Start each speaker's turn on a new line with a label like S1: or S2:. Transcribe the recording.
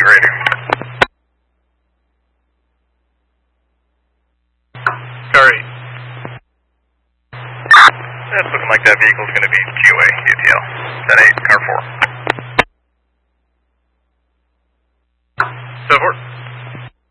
S1: rating. Car 8. It's looking like that vehicle's going to be QA, UTL. 10-8, car 4. 7-4.